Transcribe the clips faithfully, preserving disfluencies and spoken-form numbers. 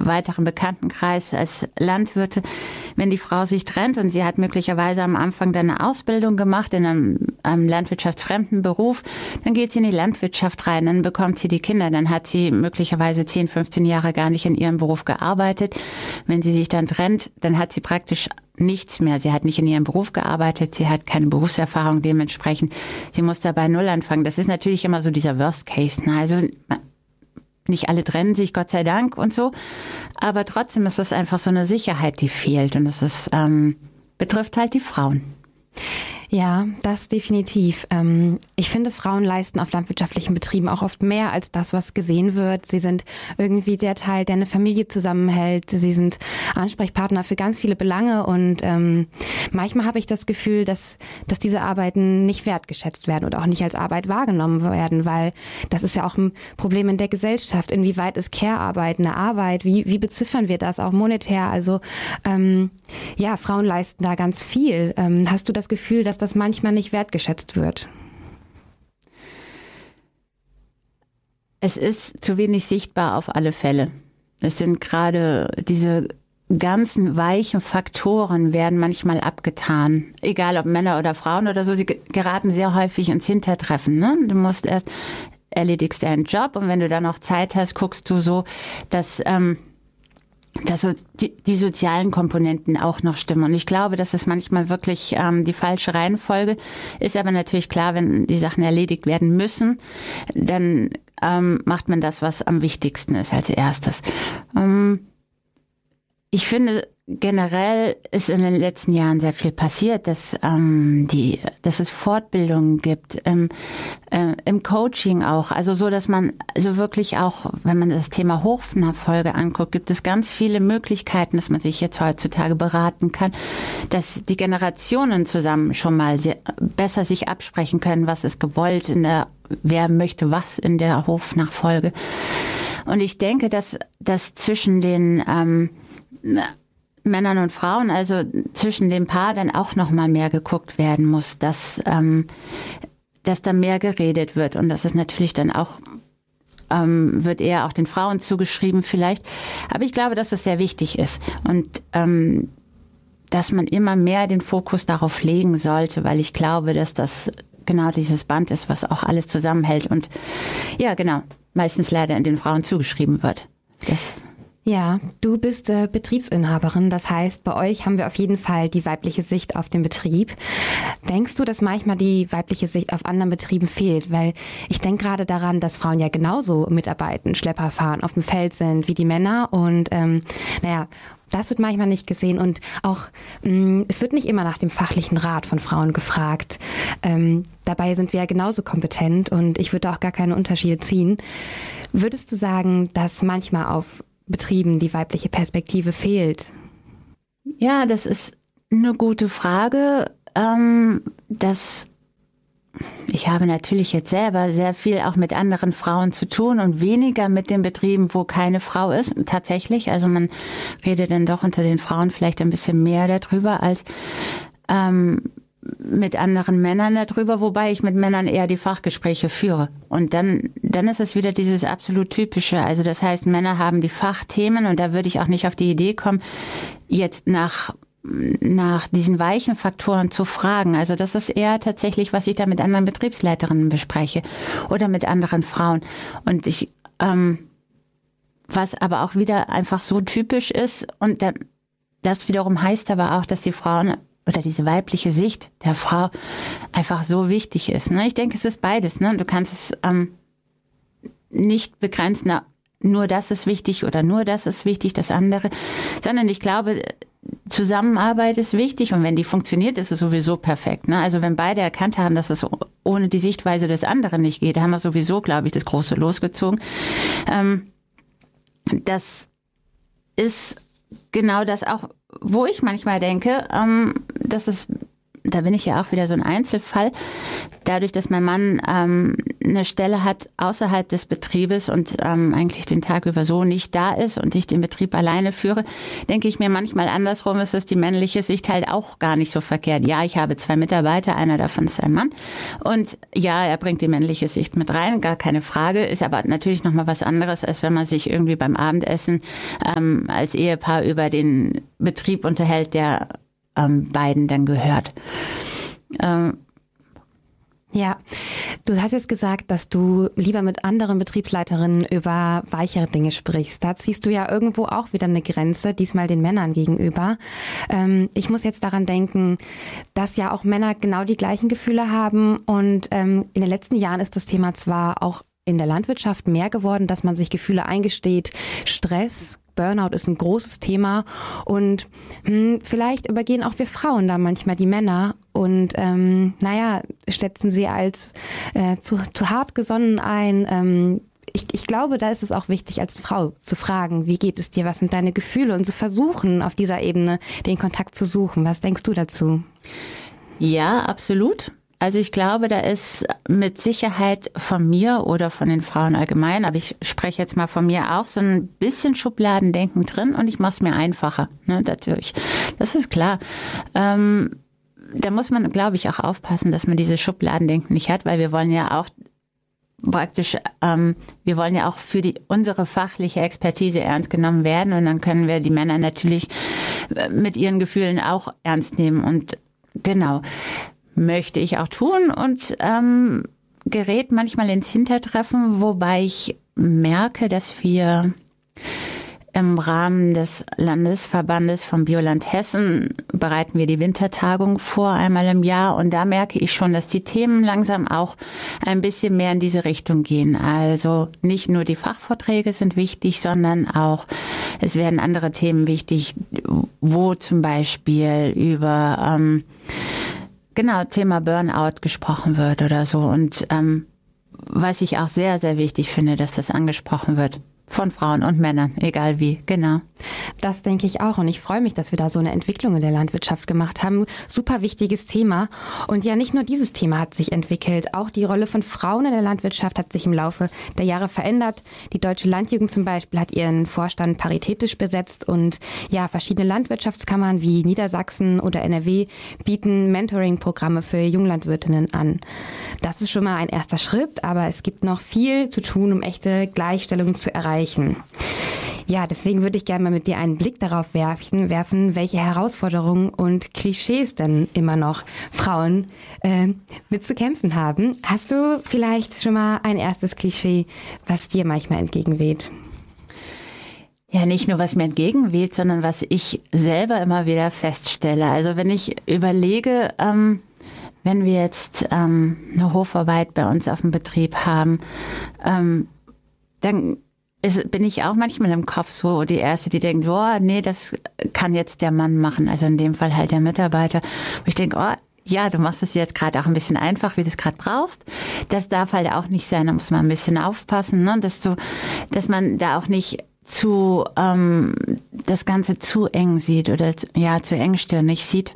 weiteren Bekanntenkreis als Landwirte, wenn die Frau sich trennt und sie hat möglicherweise am Anfang dann eine Ausbildung gemacht in einem, einem landwirtschaftsfremden Beruf, dann geht sie in die Landwirtschaft rein, dann bekommt sie die Kinder, dann hat sie möglicherweise zehn, fünfzehn Jahre gar nicht in ihrem Beruf gearbeitet. Wenn sie sich dann trennt, dann hat sie praktisch nichts mehr. Sie hat nicht in ihrem Beruf gearbeitet, sie hat keine Berufserfahrung dementsprechend. Sie muss da bei Null anfangen. Das ist natürlich immer so dieser Worst Case. Ne? Also nicht alle trennen sich, Gott sei Dank und so. Aber trotzdem ist es einfach so eine Sicherheit, die fehlt. Und das ist, ähm, betrifft halt die Frauen. Ja, das definitiv. Ähm, ich finde, Frauen leisten auf landwirtschaftlichen Betrieben auch oft mehr als das, was gesehen wird. Sie sind irgendwie der Teil, der eine Familie zusammenhält. Sie sind Ansprechpartner für ganz viele Belange und ähm, manchmal habe ich das Gefühl, dass, dass diese Arbeiten nicht wertgeschätzt werden oder auch nicht als Arbeit wahrgenommen werden, weil das ist ja auch ein Problem in der Gesellschaft. Inwieweit ist Care-Arbeit eine Arbeit? Wie, wie beziffern wir das auch monetär? Also ähm, ja, Frauen leisten da ganz viel. Ähm, hast du das Gefühl, dass das manchmal nicht wertgeschätzt wird? Es ist zu wenig sichtbar auf alle Fälle. Es sind gerade diese ganzen weichen Faktoren werden manchmal abgetan. Egal ob Männer oder Frauen oder so, sie geraten sehr häufig ins Hintertreffen. Ne? Du musst erst, erledigst deinen Job und wenn du dann noch Zeit hast, guckst du so, dass... Ähm, dass so die, die sozialen Komponenten auch noch stimmen. Und ich glaube, das ist manchmal wirklich ähm, die falsche Reihenfolge. Ist aber natürlich klar, wenn die Sachen erledigt werden müssen, dann ähm, macht man das, was am wichtigsten ist als erstes. Ähm, ich finde, generell ist in den letzten Jahren sehr viel passiert, dass, ähm, die, dass es Fortbildungen gibt, im, äh, im Coaching auch. Also so, dass man also wirklich auch, wenn man das Thema Hofnachfolge anguckt, gibt es ganz viele Möglichkeiten, dass man sich jetzt heutzutage beraten kann, dass die Generationen zusammen schon mal sehr, besser sich absprechen können, was ist gewollt, in der, wer möchte was in der Hofnachfolge. Und ich denke, dass, dass zwischen den ähm, Männern und Frauen, also zwischen dem Paar dann auch noch mal mehr geguckt werden muss, dass, ähm, dass da mehr geredet wird. Und das ist natürlich dann auch, ähm, wird eher auch den Frauen zugeschrieben vielleicht. Aber ich glaube, dass das sehr wichtig ist und ähm, dass man immer mehr den Fokus darauf legen sollte, weil ich glaube, dass das genau dieses Band ist, was auch alles zusammenhält und ja, genau, meistens leider den Frauen zugeschrieben wird. Das Ja, du bist äh, Betriebsinhaberin, das heißt, bei euch haben wir auf jeden Fall die weibliche Sicht auf den Betrieb. Denkst du, dass manchmal die weibliche Sicht auf anderen Betrieben fehlt? Weil ich denke gerade daran, dass Frauen ja genauso mitarbeiten, Schlepper fahren, auf dem Feld sind wie die Männer und ähm, naja, das wird manchmal nicht gesehen und auch mh, es wird nicht immer nach dem fachlichen Rat von Frauen gefragt. Ähm, dabei sind wir ja genauso kompetent und ich würde auch gar keine Unterschiede ziehen. Würdest du sagen, dass manchmal auf Betrieben die weibliche Perspektive fehlt? Ja, das ist eine gute Frage. Ähm, das, ich habe natürlich jetzt selber sehr viel auch mit anderen Frauen zu tun und weniger mit den Betrieben, wo keine Frau ist. Tatsächlich, also man redet dann doch unter den Frauen vielleicht ein bisschen mehr darüber als ähm, mit anderen Männern darüber, wobei ich mit Männern eher die Fachgespräche führe. Und dann, dann ist es wieder dieses absolut Typische. Also das heißt, Männer haben die Fachthemen und da würde ich auch nicht auf die Idee kommen, jetzt nach, nach diesen weichen Faktoren zu fragen. Also das ist eher tatsächlich, was ich da mit anderen Betriebsleiterinnen bespreche oder mit anderen Frauen. Und ich, ähm, was aber auch wieder einfach so typisch ist und dann, das wiederum heißt aber auch, dass die Frauen oder diese weibliche Sicht der Frau einfach so wichtig ist. Ne? Ich denke, es ist beides. Ne? Du kannst es ähm, nicht begrenzen, na, nur das ist wichtig oder nur das ist wichtig, das andere, sondern ich glaube, Zusammenarbeit ist wichtig und wenn die funktioniert, ist es sowieso perfekt. Ne? Also wenn beide erkannt haben, dass es ohne die Sichtweise des anderen nicht geht, haben wir sowieso, glaube ich, das große losgezogen. Ähm, das ist genau das auch, wo ich manchmal denke, ähm, dass es da bin ich ja auch wieder so ein Einzelfall. Dadurch, dass mein Mann ähm, eine Stelle hat außerhalb des Betriebes und ähm, eigentlich den Tag über so nicht da ist und ich den Betrieb alleine führe, denke ich mir manchmal andersrum, ist es die männliche Sicht halt auch gar nicht so verkehrt. Ja, ich habe zwei Mitarbeiter, einer davon ist ein Mann. Und ja, er bringt die männliche Sicht mit rein, gar keine Frage. Ist aber natürlich nochmal was anderes, als wenn man sich irgendwie beim Abendessen ähm, als Ehepaar über den Betrieb unterhält, der ähm, beiden dann gehört. Ähm, Ja, du hast jetzt gesagt, dass du lieber mit anderen Betriebsleiterinnen über weichere Dinge sprichst. Da ziehst du ja irgendwo auch wieder eine Grenze, diesmal den Männern gegenüber. Ähm, ich muss jetzt daran denken, dass ja auch Männer genau die gleichen Gefühle haben. Und ähm, in den letzten Jahren ist das Thema zwar auch in der Landwirtschaft mehr geworden, dass man sich Gefühle eingesteht, Stress, Burnout ist ein großes Thema und hm, vielleicht übergehen auch wir Frauen da manchmal die Männer und ähm, naja, schätzen sie als äh, zu, zu hart gesonnen ein. Ähm, ich, ich glaube, da ist es auch wichtig, als Frau zu fragen, wie geht es dir, was sind deine Gefühle und zu versuchen, auf dieser Ebene den Kontakt zu suchen. Was denkst du dazu? Ja, absolut. Also ich glaube, da ist mit Sicherheit von mir oder von den Frauen allgemein, aber ich spreche jetzt mal von mir auch, so ein bisschen Schubladendenken drin und ich mache es mir einfacher, ne, dadurch. Das ist klar. Ähm, da muss man, glaube ich, auch aufpassen, dass man diese Schubladendenken nicht hat, weil wir wollen ja auch praktisch, ähm, wir wollen ja auch für die unsere fachliche Expertise ernst genommen werden und dann können wir die Männer natürlich mit ihren Gefühlen auch ernst nehmen und genau. Möchte ich auch tun und ähm, gerät manchmal ins Hintertreffen, wobei ich merke, dass wir im Rahmen des Landesverbandes vom Bioland Hessen bereiten wir die Wintertagung vor, einmal im Jahr. Und da merke ich schon, dass die Themen langsam auch ein bisschen mehr in diese Richtung gehen. Also nicht nur die Fachvorträge sind wichtig, sondern auch, es werden andere Themen wichtig, wo zum Beispiel über ähm, Genau, Thema Burnout gesprochen wird oder so. Und ähm, was ich auch sehr, sehr wichtig finde, dass das angesprochen wird. Von Frauen und Männern, egal wie, genau. Das denke ich auch und ich freue mich, dass wir da so eine Entwicklung in der Landwirtschaft gemacht haben. Super wichtiges Thema und ja, nicht nur dieses Thema hat sich entwickelt, auch die Rolle von Frauen in der Landwirtschaft hat sich im Laufe der Jahre verändert. Die Deutsche Landjugend zum Beispiel hat ihren Vorstand paritätisch besetzt und ja, verschiedene Landwirtschaftskammern wie Niedersachsen oder N R W bieten Mentoring-Programme für Junglandwirtinnen an. Das ist schon mal ein erster Schritt, aber es gibt noch viel zu tun, um echte Gleichstellung zu erreichen. Ja, deswegen würde ich gerne mal mit dir einen Blick darauf werfen, werfen welche Herausforderungen und Klischees denn immer noch Frauen äh, mit zu kämpfen haben. Hast du vielleicht schon mal ein erstes Klischee, was dir manchmal entgegenweht? Ja, nicht nur was mir entgegenweht, sondern was ich selber immer wieder feststelle. Also wenn ich überlege, ähm, wenn wir jetzt ähm, eine Hofarbeit bei uns auf dem Betrieb haben, ähm, dann ist, bin ich auch manchmal im Kopf so die Erste, die denkt, oh, nee, das kann jetzt der Mann machen. Also in dem Fall halt der Mitarbeiter. Und ich denke, oh, ja, du machst es jetzt gerade auch ein bisschen einfach, wie du es gerade brauchst. Das darf halt auch nicht sein, da muss man ein bisschen aufpassen, ne? dass, du, dass man da auch nicht zu ähm, das Ganze zu eng sieht oder ja, zu engstirnig sieht.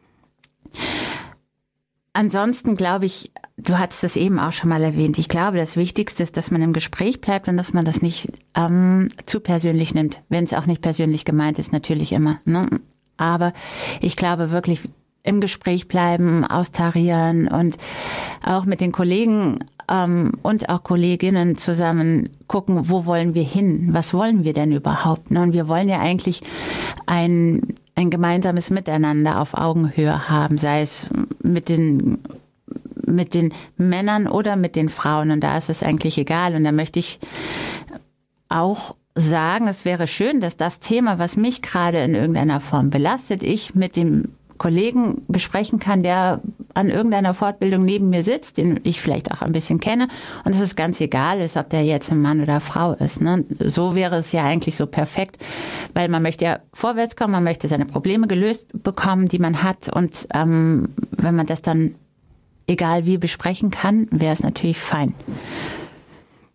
Ansonsten glaube ich, du hattest es eben auch schon mal erwähnt, ich glaube, das Wichtigste ist, dass man im Gespräch bleibt und dass man das nicht ähm, zu persönlich nimmt. Wenn es auch nicht persönlich gemeint ist, natürlich immer. Ne? Aber ich glaube wirklich, im Gespräch bleiben, austarieren und auch mit den Kollegen ähm, und auch Kolleginnen zusammen gucken, wo wollen wir hin? Was wollen wir denn überhaupt? Ne? Und wir wollen ja eigentlich ein ein gemeinsames Miteinander auf Augenhöhe haben, sei es mit den, mit den Männern oder mit den Frauen. Und da ist es eigentlich egal. Und da möchte ich auch sagen, es wäre schön, dass das Thema, was mich gerade in irgendeiner Form belastet, ich mit dem Kollegen besprechen kann, der an irgendeiner Fortbildung neben mir sitzt, den ich vielleicht auch ein bisschen kenne. Und es ist ganz egal ist, ob der jetzt ein Mann oder Frau ist. Ne? So wäre es ja eigentlich so perfekt, weil man möchte ja vorwärts kommen, man möchte seine Probleme gelöst bekommen, die man hat. Und ähm, wenn man das dann egal wie besprechen kann, wäre es natürlich fein.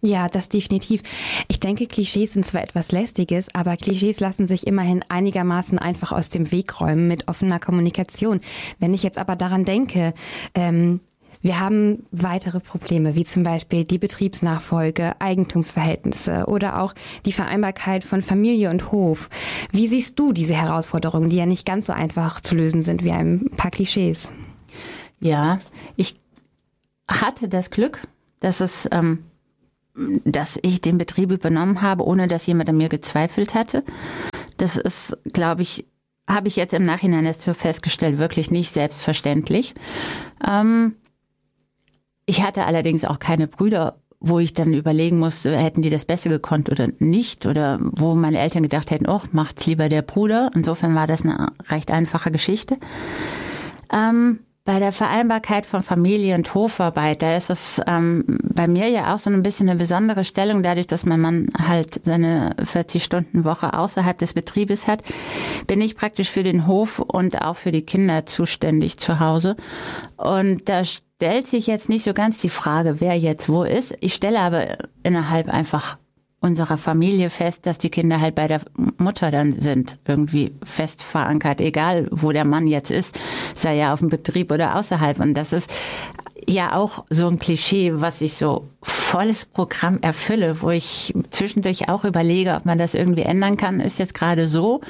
Ja, das definitiv. Ich denke, Klischees sind zwar etwas Lästiges, aber Klischees lassen sich immerhin einigermaßen einfach aus dem Weg räumen mit offener Kommunikation. Wenn ich jetzt aber daran denke, ähm, wir haben weitere Probleme, wie zum Beispiel die Betriebsnachfolge, Eigentumsverhältnisse oder auch die Vereinbarkeit von Familie und Hof. Wie siehst du diese Herausforderungen, die ja nicht ganz so einfach zu lösen sind wie ein paar Klischees? Ja, ich hatte das Glück, dass es... Ähm dass ich den Betrieb übernommen habe, ohne dass jemand an mir gezweifelt hatte. Das ist, glaube ich, habe ich jetzt im Nachhinein erst so festgestellt, wirklich nicht selbstverständlich. Ähm, ich hatte allerdings auch keine Brüder, wo ich dann überlegen musste, hätten die das besser gekonnt oder nicht, oder wo meine Eltern gedacht hätten, oh, macht's lieber der Bruder. Insofern war das eine recht einfache Geschichte. Ähm, Bei der Vereinbarkeit von Familie und Hofarbeit, da ist es ähm, bei mir ja auch so ein bisschen eine besondere Stellung, dadurch, dass mein Mann halt seine vierzig-Stunden-Woche außerhalb des Betriebes hat, bin ich praktisch für den Hof und auch für die Kinder zuständig zu Hause. Und da stellt sich jetzt nicht so ganz die Frage, wer jetzt wo ist. Ich stelle aber innerhalb einfach unserer Familie fest, dass die Kinder halt bei der Mutter dann sind, irgendwie fest verankert, egal wo der Mann jetzt ist, sei ja auf dem Betrieb oder außerhalb. Und das ist ja auch so ein Klischee, was ich so volles Programm erfülle, wo ich zwischendurch auch überlege, ob man das irgendwie ändern kann, ist jetzt gerade so.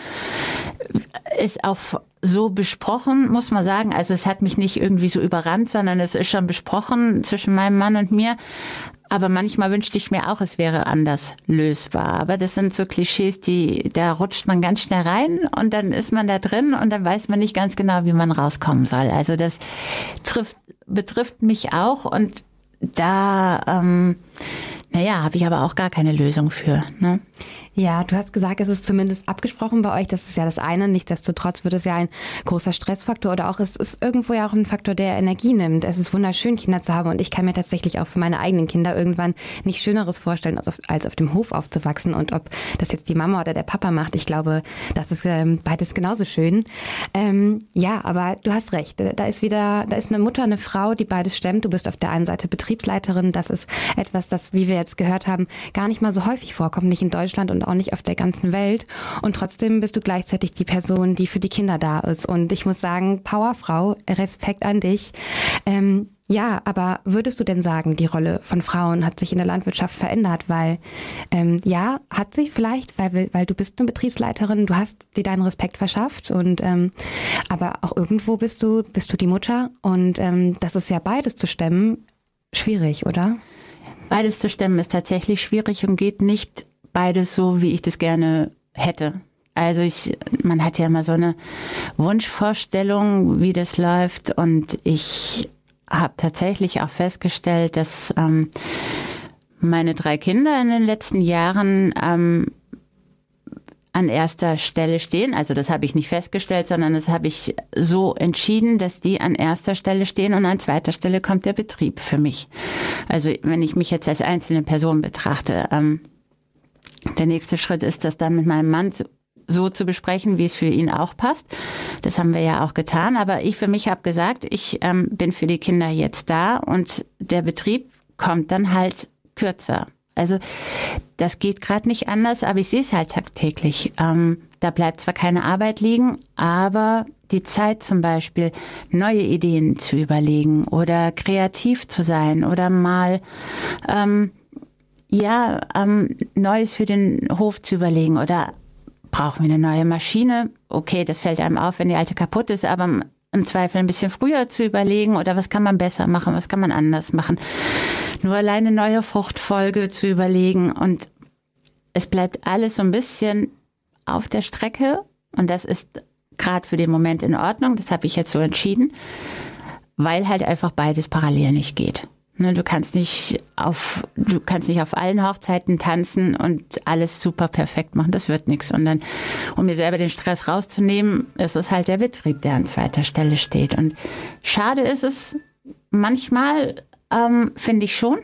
Ist auch so besprochen, muss man sagen. Also es hat mich nicht irgendwie so überrannt, sondern es ist schon besprochen zwischen meinem Mann und mir. Aber manchmal wünschte ich mir auch, es wäre anders lösbar. Aber das sind so Klischees, die, da rutscht man ganz schnell rein und dann ist man da drin und dann weiß man nicht ganz genau, wie man rauskommen soll. Also das trifft, betrifft mich auch und da, ähm, naja, habe ich aber auch gar keine Lösung für, ne? Ja, du hast gesagt, es ist zumindest abgesprochen bei euch. Das ist ja das eine. Nichtsdestotrotz wird es ja ein großer Stressfaktor oder auch es ist irgendwo ja auch ein Faktor, der Energie nimmt. Es ist wunderschön, Kinder zu haben und ich kann mir tatsächlich auch für meine eigenen Kinder irgendwann nichts Schöneres vorstellen, als auf, als auf dem Hof aufzuwachsen. Und ob das jetzt die Mama oder der Papa macht, ich glaube, das ist ähm, beides genauso schön. Ähm, ja, aber du hast recht. Da ist wieder, da ist eine Mutter, eine Frau, die beides stemmt. Du bist auf der einen Seite Betriebsleiterin. Das ist etwas, das, wie wir jetzt gehört haben, gar nicht mal so häufig vorkommt, nicht in Deutschland und auch nicht auf der ganzen Welt. Und trotzdem bist du gleichzeitig die Person, die für die Kinder da ist. Und ich muss sagen, Powerfrau, Respekt an dich. Ähm, ja, aber würdest du denn sagen, die Rolle von Frauen hat sich in der Landwirtschaft verändert? Weil, ähm, ja, hat sie vielleicht, weil, weil du bist eine Betriebsleiterin, du hast dir deinen Respekt verschafft. Und ähm, aber auch irgendwo bist du, bist du die Mutter. Und ähm, das ist ja beides zu stemmen schwierig, oder? Beides zu stemmen ist tatsächlich schwierig und geht nicht beides so, wie ich das gerne hätte. Also ich, man hat ja immer so eine Wunschvorstellung, wie das läuft. Und ich habe tatsächlich auch festgestellt, dass ähm, meine drei Kinder in den letzten Jahren ähm, an erster Stelle stehen. Also das habe ich nicht festgestellt, sondern das habe ich so entschieden, dass die an erster Stelle stehen und an zweiter Stelle kommt der Betrieb für mich. Also wenn ich mich jetzt als einzelne Person betrachte, ähm, der nächste Schritt ist, das dann mit meinem Mann so zu besprechen, wie es für ihn auch passt. Das haben wir ja auch getan. Aber ich für mich habe gesagt, ich ähm, bin für die Kinder jetzt da und der Betrieb kommt dann halt kürzer. Also das geht gerade nicht anders, aber ich sehe es halt tagtäglich. Ähm, da bleibt zwar keine Arbeit liegen, aber die Zeit zum Beispiel, neue Ideen zu überlegen oder kreativ zu sein oder mal ähm, ja, ähm, Neues für den Hof zu überlegen oder brauchen wir eine neue Maschine? Okay, das fällt einem auf, wenn die alte kaputt ist, aber im Zweifel ein bisschen früher zu überlegen oder was kann man besser machen, was kann man anders machen. Nur alleine neue Fruchtfolge zu überlegen und es bleibt alles so ein bisschen auf der Strecke und das ist gerade für den Moment in Ordnung, das habe ich jetzt so entschieden, weil halt einfach beides parallel nicht geht. Du kannst nicht auf, du kannst nicht auf allen Hochzeiten tanzen und alles super perfekt machen. Das wird nichts. Und dann, um mir selber den Stress rauszunehmen, ist es halt der Betrieb, der an zweiter Stelle steht. Und schade ist es manchmal, ähm, finde ich schon,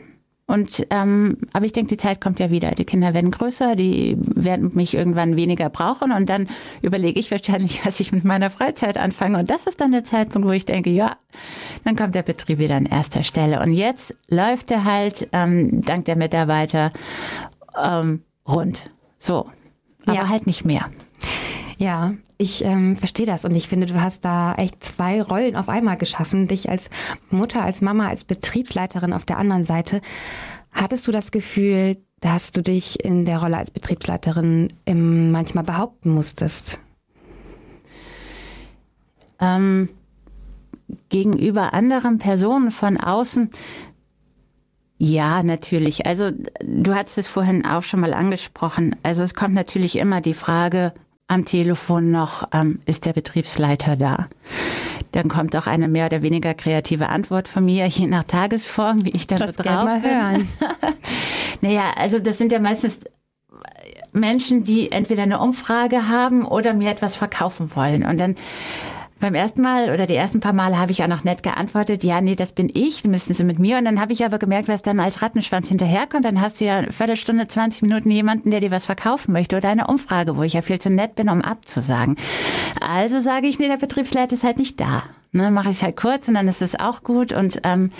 Und ähm, aber ich denke, die Zeit kommt ja wieder. Die Kinder werden größer, die werden mich irgendwann weniger brauchen und dann überlege ich wahrscheinlich, was ich mit meiner Freizeit anfange. Und das ist dann der Zeitpunkt, wo ich denke, ja, dann kommt der Betrieb wieder an erster Stelle. Und jetzt läuft er halt ähm, dank der Mitarbeiter ähm, rund. So, aber ja. halt nicht mehr. Ja, ich ähm, verstehe das und ich finde, du hast da echt zwei Rollen auf einmal geschaffen, dich als Mutter, als Mama, als Betriebsleiterin auf der anderen Seite. Hattest du das Gefühl, dass du dich in der Rolle als Betriebsleiterin im, manchmal behaupten musstest? Ähm, gegenüber anderen Personen von außen, ja, natürlich. Also du hattest es vorhin auch schon mal angesprochen. Also es kommt natürlich immer die Frage am Telefon noch, ähm, ist der Betriebsleiter da? Dann kommt auch eine mehr oder weniger kreative Antwort von mir, je nach Tagesform, wie ich dann das so drauf mal bin. Hören. Naja, also das sind ja meistens Menschen, die entweder eine Umfrage haben oder mir etwas verkaufen wollen. Und dann beim ersten Mal oder die ersten paar Male habe ich auch noch nett geantwortet, ja, nee, das bin ich, müssen Sie mit mir. Und dann habe ich aber gemerkt, was dann als Rattenschwanz hinterherkommt. Dann hast du ja eine Viertelstunde, zwanzig Minuten jemanden, der dir was verkaufen möchte oder eine Umfrage, wo ich ja viel zu nett bin, um abzusagen. Also sage ich mir, der Betriebsleiter ist halt nicht da. Ne, mache ich es halt kurz und dann ist es auch gut. Und ähm,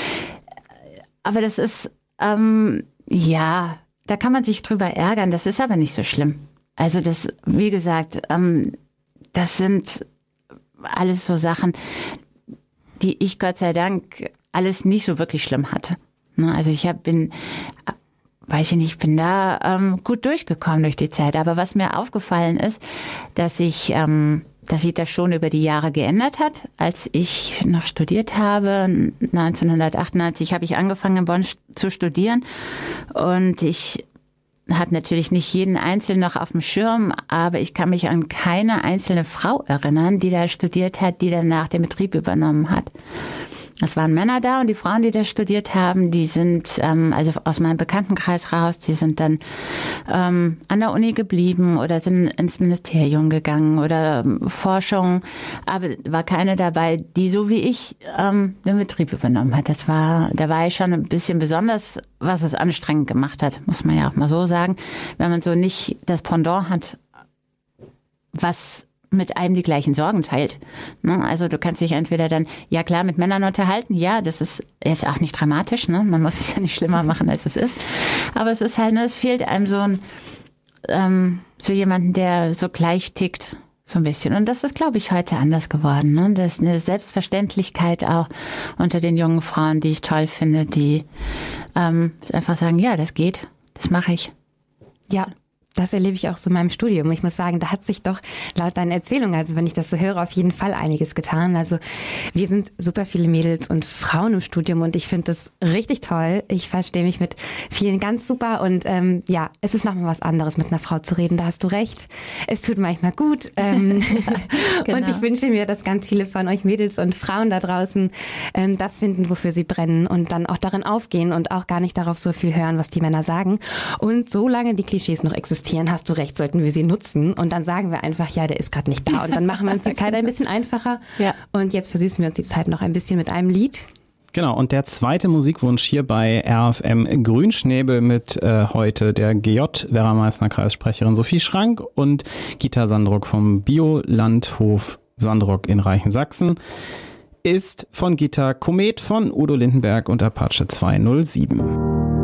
aber das ist, ähm, ja, da kann man sich drüber ärgern. Das ist aber nicht so schlimm. Also das, wie gesagt, ähm, das sind alles so Sachen, die ich Gott sei Dank alles nicht so wirklich schlimm hatte. Also ich hab, bin, weiß ich nicht, bin da ähm, gut durchgekommen durch die Zeit. Aber was mir aufgefallen ist, dass ich, ähm, dass sich das schon über die Jahre geändert hat. Als ich noch studiert habe, neunzehnhundertachtundneunzig, habe ich angefangen in Bonn zu studieren und ich hat natürlich nicht jeden Einzelnen noch auf dem Schirm, aber ich kann mich an keine einzelne Frau erinnern, die da studiert hat, die danach den Betrieb übernommen hat. Es waren Männer da und die Frauen, die da studiert haben, die sind ähm, also aus meinem Bekanntenkreis raus, die sind dann ähm, an der Uni geblieben oder sind ins Ministerium gegangen oder ähm, Forschung. Aber war keine dabei, die so wie ich ähm, den Betrieb übernommen hat. Das war, da war ich schon ein bisschen besonders, was es anstrengend gemacht hat, muss man ja auch mal so sagen, wenn man so nicht das Pendant hat, was mit einem die gleichen Sorgen teilt. Also du kannst dich entweder dann, ja klar, mit Männern unterhalten, ja, das ist jetzt auch nicht dramatisch, ne? Man muss es ja nicht schlimmer machen, als es ist. Aber es ist halt, ne, es fehlt einem so ein, ähm, so jemanden, der so gleich tickt, so ein bisschen. Und das ist, glaube ich, heute anders geworden. Ne? Das ist eine Selbstverständlichkeit auch unter den jungen Frauen, die ich toll finde, die ähm, einfach sagen, ja, das geht, das mache ich. Ja. Das erlebe ich auch so in meinem Studium. Ich muss sagen, da hat sich doch laut deiner Erzählung, also wenn ich das so höre, auf jeden Fall einiges getan. Also wir sind super viele Mädels und Frauen im Studium und ich finde das richtig toll. Ich verstehe mich mit vielen ganz super und ähm, ja, es ist nochmal was anderes, mit einer Frau zu reden. Da hast du recht. Es tut manchmal gut. Ähm, genau. Und ich wünsche mir, dass ganz viele von euch Mädels und Frauen da draußen ähm, das finden, wofür sie brennen und dann auch darin aufgehen und auch gar nicht darauf so viel hören, was die Männer sagen. Und solange die Klischees noch existieren, hast du recht, sollten wir sie nutzen. Und dann sagen wir einfach, ja, der ist gerade nicht da. Und dann machen wir uns die Zeit ein bisschen einfacher. Ja. Und jetzt versüßen wir uns die Zeit noch ein bisschen mit einem Lied. Genau, und der zweite Musikwunsch hier bei R F M Grünschnäbel mit äh, heute der G J Werra-Meißner Kreissprecherin Sophie Schrank und Gita Sandrock vom Biolandhof Sandrock in Reichensachsen ist von Gita Komet von Udo Lindenberg und Apache zweihundertsieben.